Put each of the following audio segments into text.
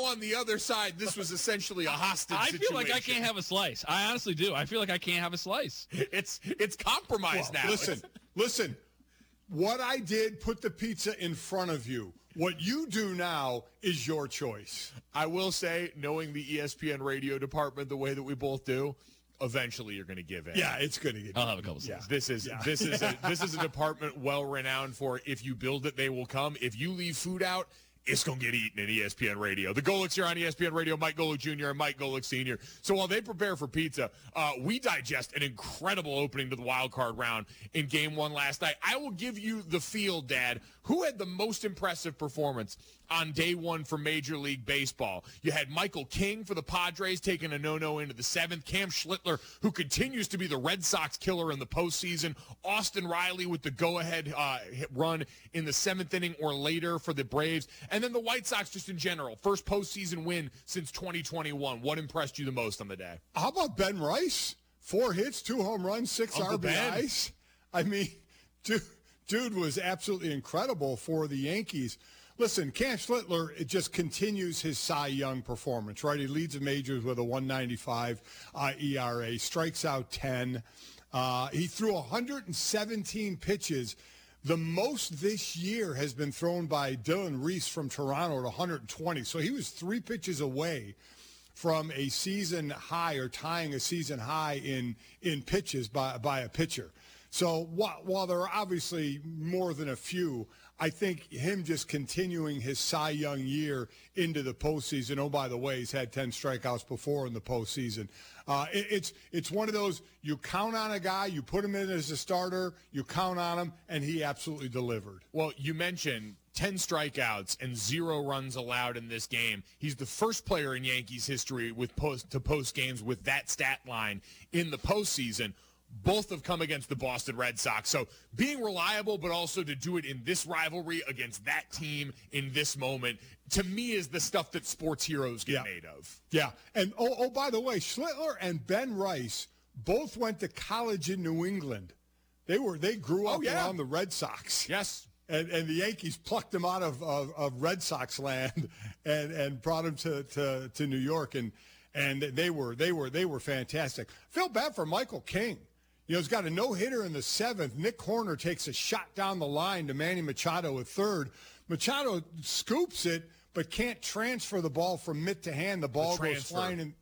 on the other side, this was essentially a hostage situation. I feel like I can't have a slice. I honestly do. I feel like I can't have a slice. It's compromised now. Listen. What I did, put the pizza in front of you. What you do now is your choice. I will say, knowing the ESPN radio department the way that we both do, eventually you're going to give in. Yeah, it's going to get. I'll have a couple slices. This is a department well renowned for if you build it, they will come. If you leave food out, it's going to get eaten in ESPN Radio. The Golics here on ESPN Radio, Mike Golic Jr. and Mike Golic Sr. So while they prepare for pizza, we digest an incredible opening to the wild card round in Game 1 last night. I will give you the field, Dad. Who had the most impressive performance on day one for Major League Baseball? You had Michael King for the Padres taking a no-no into the seventh. Cam Schlittler, who continues to be the Red Sox killer in the postseason. Austin Riley with the go-ahead run in the seventh inning or later for the Braves. And then the White Sox just in general. First postseason win since 2021. What impressed you the most on the day? How about Ben Rice? 4 hits, 2 home runs, 6 RBIs. I mean, dude was absolutely incredible for the Yankees. Listen, Cam Schlittler, it just continues his Cy Young performance, right? He leads the majors with a 1.95 ERA, strikes out 10. He threw 117 pitches. The most this year has been thrown by Dylan Reese from Toronto at 120. So he was 3 pitches away from a season high or tying a season high in pitches by a pitcher. So while there are obviously more than a few, I think him just continuing his Cy Young year into the postseason. Oh, by the way, he's had 10 strikeouts before in the postseason. It's one of those, you count on a guy, you put him in as a starter, you count on him, and he absolutely delivered. Well, you mentioned 10 strikeouts and 0 runs allowed in this game. He's the first player in Yankees history with post games with that stat line in the postseason. Both have come against the Boston Red Sox. So being reliable, but also to do it in this rivalry against that team in this moment, to me, is the stuff that sports heroes get made of. Yeah. And, by the way, Schlittler and Ben Rice both went to college in New England. They grew up around the Red Sox. Yes. And the Yankees plucked them out of Red Sox land and brought them to New York. And they were fantastic. Feel bad for Michael King. You know, he's got a no-hitter in the 7th. Nick Horner takes a shot down the line to Manny Machado at third. Machado scoops it, but can't transfer the ball from mitt to hand. The ball goes flying in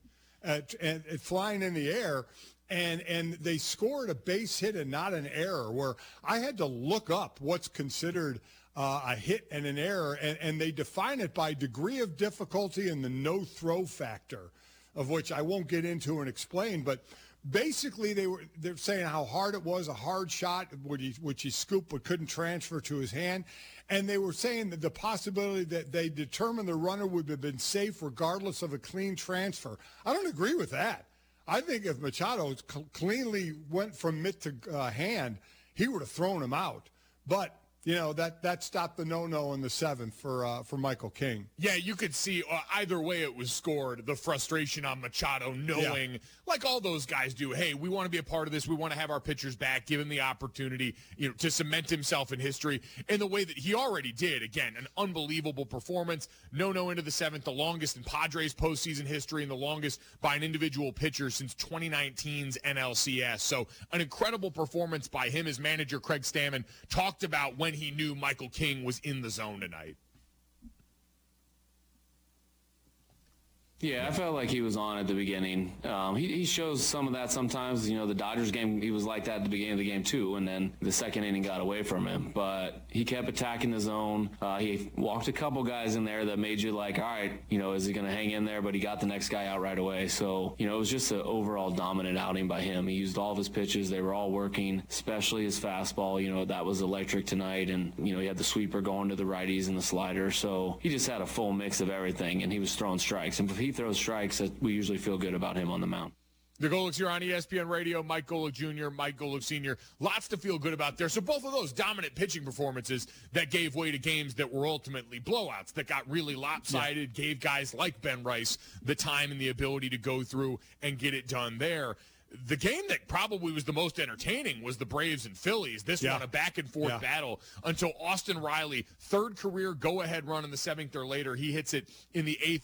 the air. And they scored a base hit and not an error, where I had to look up what's considered a hit and an error, and they define it by degree of difficulty and the no-throw factor, of which I won't get into and explain, but basically they're saying how hard it was, a hard shot, which he scooped but couldn't transfer to his hand. And they were saying that the possibility that they determined the runner would have been safe regardless of a clean transfer. I don't agree with that. I think if Machado cleanly went from mitt to hand, he would have thrown him out. But you know, that stopped the no-no in the 7th for Michael King. Yeah, you could see either way it was scored, the frustration on Machado knowing, like all those guys do, hey, we want to be a part of this. We want to have our pitchers back, give him the opportunity, you know, to cement himself in history in the way that he already did. Again, an unbelievable performance. No-no into the 7th, the longest in Padres postseason history and the longest by an individual pitcher since 2019's NLCS. So an incredible performance by him. His manager, Craig Stammen, talked about when he knew Michael King was in the zone tonight. Yeah, I felt like he was on at the beginning. He shows some of that sometimes. You know, the Dodgers game, he was like that at the beginning of the game too, and then the second inning got away from him. But he kept attacking the zone. He walked a couple guys in there that made you like, all right, you know, is he going to hang in there? But he got the next guy out right away. So, you know, it was just an overall dominant outing by him. He used all of his pitches. They were all working, especially his fastball. You know, that was electric tonight. And, you know, he had the sweeper going to the righties and the slider. So he just had a full mix of everything, and he was throwing strikes. And if he throws strikes, we usually feel good about him on the mound. The Golics here on ESPN Radio, Mike Golic Jr., Mike Golic Sr. Lots to feel good about there. So both of those dominant pitching performances that gave way to games that were ultimately blowouts, that got really lopsided, gave guys like Ben Rice the time and the ability to go through and get it done there. The game that probably was the most entertaining was the Braves and Phillies. This one, a back-and-forth battle until Austin Riley, third career go-ahead run in the 7th or later. He hits it in the 8th